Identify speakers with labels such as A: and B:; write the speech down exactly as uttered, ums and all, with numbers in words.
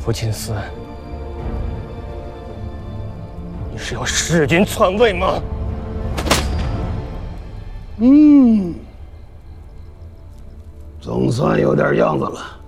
A: 福金丝，你是要弑君篡位吗？
B: 嗯，总算有点样子了。